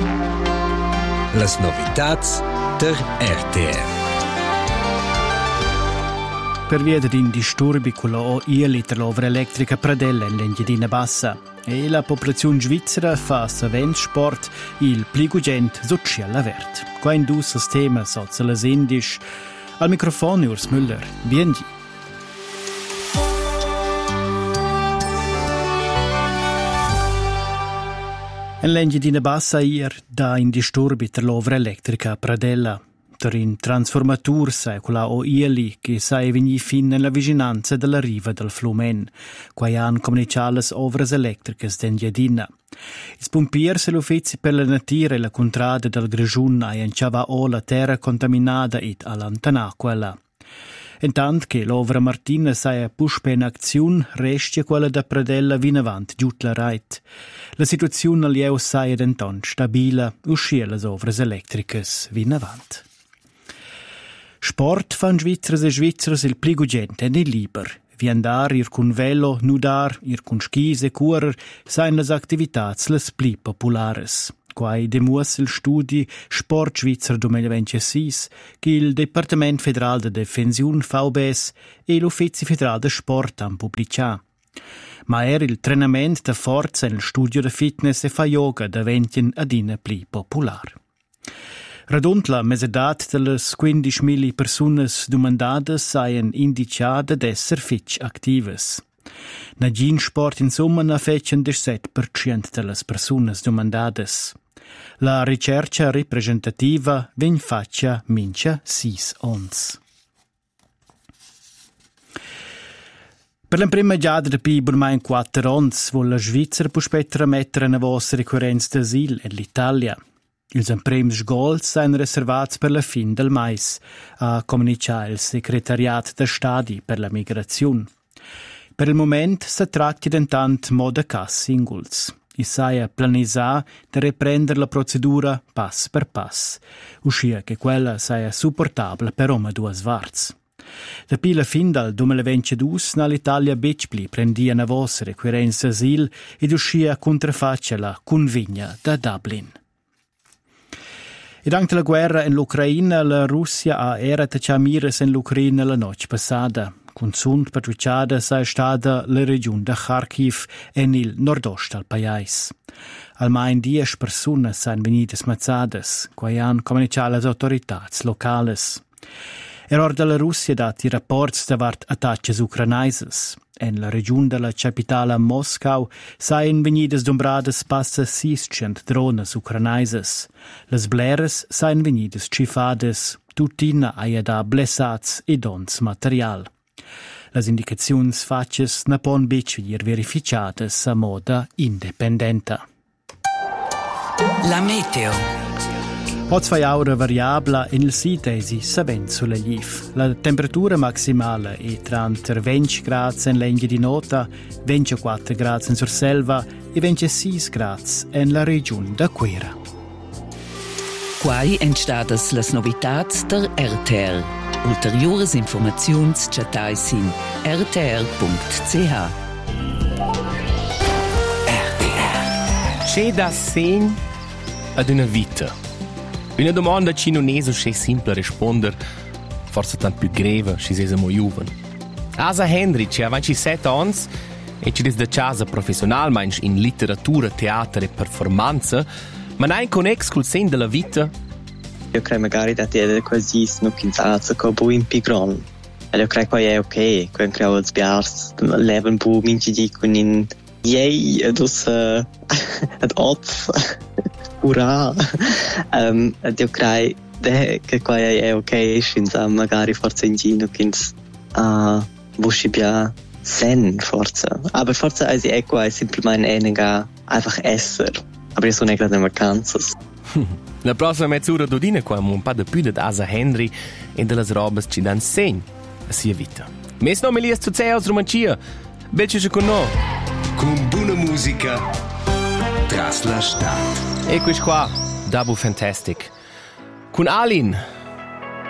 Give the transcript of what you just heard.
Las novitats der RTR. Per via di disturbi con la ieli tra l'ovra elettrica Pradella in L'Engiadina Bassa e la popolazione svizzera fa sport il pligugent sociale vert. Qua in due sistemi sociali indisch. Al microfono Urs Müller. Bienvenue. In L'Engiadina Bassa da in disturbi tra l'ovra elettrica Pradella. In transformatur sai quella o ieli che sai venì fin nella vicinanza della riva del Flumen, quai han comunicato le ovras elettricas d'Engiadina. I pompiers e l'uffizi per la natura e la contrada del Grigiun aianciava o la terra contaminata ed allontanà quella. Intant che l'ovra Martina sai puspe in azione, restia quella da Pradella vin avant giut la reit. La situazione alieu sai denton stabile, uscia le ovras elettricas vin avant. Sport fan Svizzers e Svizzers il pligugent en il liber. Vi andar ir cun velo, nudar, ir cun skis e curer, sain las activitats las pli populares. Quai demuas il studi Sport Svizzer 2026 che il Departement Federal de Defensiun VBS e l'Uffizi Federal de Sport han publicà. Ma il trenament de forza e il studio de fitness e fa yoga daventien adina pli popular. Radunt la mesedat delle 15.000 personas domandadas saien indicada d'esser fitch actives. Na gin sport insomma na fecen 17% delle personas domandadas. La ricerca representativa ven faccia mincha 6 ons. Per la prima giada de pi burmain 4 ons vuol la Svizzera puspetra mettere na vossa recurrenza d'asil e l'Italia. Ils emprems gols sain reservats per la fin del mais, a comunicar il Secretariat de Stadi per la Migrazione. Per il moment si tratti d'intant moda cas singuls. I saia planisà de riprendere la procedura pass per pass, uscia che quella saia supportabile per ome duas varts. Da pi la fin del 2022 l'Italia becpli prendia na vossa requirenza asil ed uscia contrafaccia la convigna da Dublin. E durante la guerra in l'Ucraina, la Russia ha era taccià mires in l'Ucraina la noche passata. Con sunt patrucciata è stata la regione di Kharkiv e nel nord-est del paese. Almeno 10 persone sono venite smazzate, quai hanno comunicato le autorità locali. Eror della Russia dati rapporti davart attacchi ucranaises. En la regione della capitale Moscou saien venidas dombradas passa 600 drones ucranaises. Les bleres saien venidas cifades, tutina aia da blessats e dons material. Les indicazions facies na pon becvir verificadas a moda independenta. La meteo. Pots fai aura variabla in il sitesi savent sulla GIF. La temperatura maximale è tra 20 gradi in L'Engiadina, 24 gradi in Surselva e 26 gradi in la regione da Quera. Quai entstadas las novitats der RTR. Ulteriores informaziuns chatais in rtr.ch. RTR. C'è da segn ad una vita. Una domanda ci non è so simple a rispondere, forse tanto più greve se siamo giovani. Asa Henry ci ha 27 anni e ci da casa professionale in letteratura, teatro e performance, ma non connex col segno della vita. Io credo magari che è quasi non pensato che è un pigron. E io credo che è ok, quando credo che sbiars, leven bu minci dicono in yay, dus ad oz. Ura! Io credo che qua è ok, senza magari forse in giro che buscibia sen forse. Aber forse è qua è semplicemente einfach esser. Aber io sono gerade in vacanze. La prossima mezz'ora d'odine qua un po' di più di Asa Henry e delle robe ci danno segno a sia vita. Mes nome Elias Zuzeos Romancia. Belci con noi. Con buona musica tras la stadt. Eccoci qua, Dabu Fantastic. Con Alin,